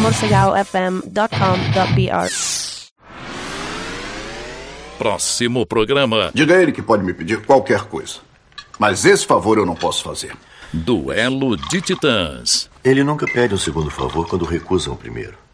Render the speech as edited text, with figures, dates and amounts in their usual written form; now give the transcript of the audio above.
morsegalfm.com.br. Próximo programa. Diga a ele que pode me pedir qualquer coisa, mas esse favor eu não posso fazer. Duelo de Titãs. Ele nunca pede um segundo favor quando recusa o primeiro.